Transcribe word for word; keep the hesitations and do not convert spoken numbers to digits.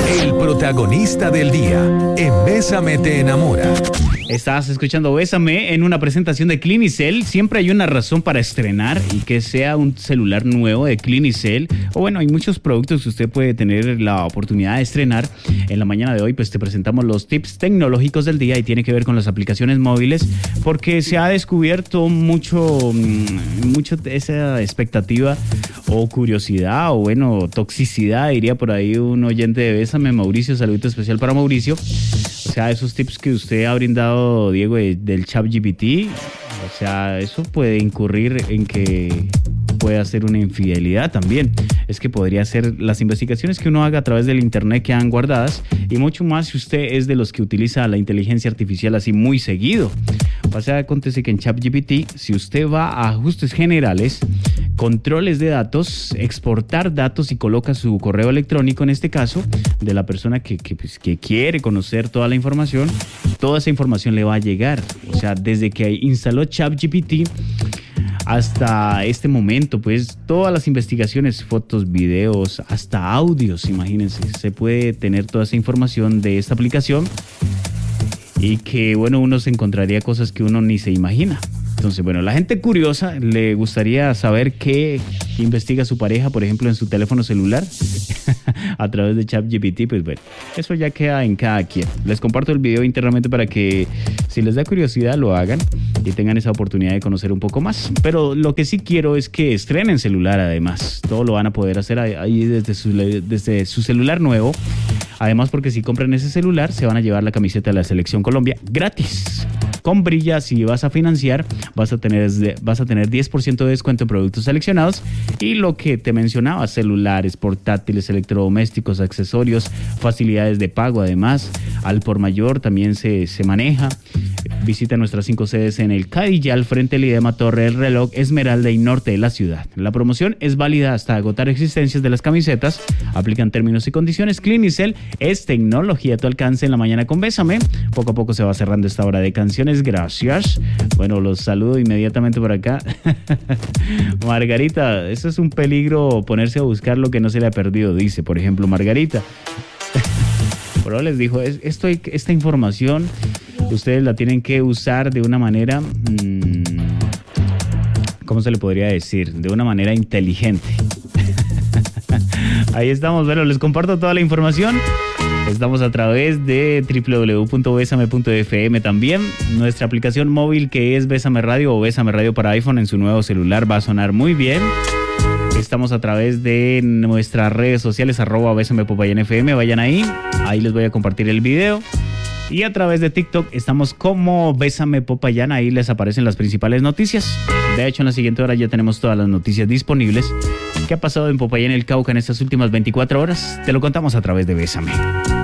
El protagonista del día en Bésame te enamora. Estás escuchando Bésame en una presentación de Clinicel. Siempre hay una razón para estrenar y que sea un celular nuevo de Clinicel. O bueno, hay muchos productos que usted puede tener la oportunidad de estrenar. En la mañana de hoy pues te presentamos los tips tecnológicos del día y tiene que ver con las aplicaciones móviles porque se ha descubierto mucho, mucho esa expectativa o curiosidad o bueno, toxicidad, diría por ahí un oyente de Bésame, Mauricio. Saludo especial para Mauricio. O sea, esos tips que usted ha brindado, Diego, de, del ChatGPT, o sea, eso puede incurrir en que puede hacer una infidelidad también. Es que podría ser las investigaciones que uno haga a través del internet quedan guardadas y mucho más si usted es de los que utiliza la inteligencia artificial así muy seguido. O sea, acontece que en ChatGPT, si usted va a ajustes generales, controles de datos, exportar datos y coloca su correo electrónico, en este caso, de la persona que, que, pues, que quiere conocer toda la información, toda esa información le va a llegar. O sea, desde que instaló ChatGPT hasta este momento, pues todas las investigaciones, fotos, videos, hasta audios, imagínense, se puede tener toda esa información de esta aplicación y que, bueno, uno se encontraría cosas que uno ni se imagina. Entonces, bueno, la gente curiosa le gustaría saber qué investiga su pareja, por ejemplo, en su teléfono celular a través de ChatGPT. Pues bueno, eso ya queda en cada quien. Les comparto el video internamente para que si les da curiosidad lo hagan y tengan esa oportunidad de conocer un poco más. Pero lo que sí quiero es que estrenen celular además. Todo lo van a poder hacer ahí desde su, desde su celular nuevo. Además, porque si compran ese celular se van a llevar la camiseta de la Selección Colombia gratis. Con Brilla, si vas a financiar, vas a tener, vas a tener diez por ciento de descuento en productos seleccionados y lo que te mencionaba, celulares, portátiles, electrodomésticos, accesorios, facilidades de pago. Además, al por mayor también se, se maneja. Visita nuestras cinco sedes en el Cadillal, frente al Idema, Torre El Reloj, Esmeralda y Norte de la ciudad. La promoción es válida hasta agotar existencias de las camisetas. Aplican términos y condiciones. Clinicel es tecnología a tu alcance en la mañana con Bésame. Poco a poco se va cerrando esta hora de canciones. Gracias. Bueno, los saludo inmediatamente por acá. Margarita, eso es un peligro ponerse a buscar lo que no se le ha perdido, dice, por ejemplo, Margarita. Pero les dijo, esto, esta información ustedes la tienen que usar de una manera, mmm, ¿cómo se le podría decir? De una manera inteligente. Ahí estamos, bueno, les comparto toda la información. Estamos a través de doble u doble u doble u punto besame punto f m también. Nuestra aplicación móvil que es Bésame Radio o Bésame Radio para iPhone en su nuevo celular va a sonar muy bien. Estamos a través de nuestras redes sociales, arroba Bésame Popayán F M, vayan ahí, ahí les voy a compartir el video. Y a través de TikTok estamos como Bésame Popayán, ahí les aparecen las principales noticias. De hecho, en la siguiente hora ya tenemos todas las noticias disponibles. ¿Qué ha pasado en Popayán, el Cauca en estas últimas veinticuatro horas? Te lo contamos a través de Bésame.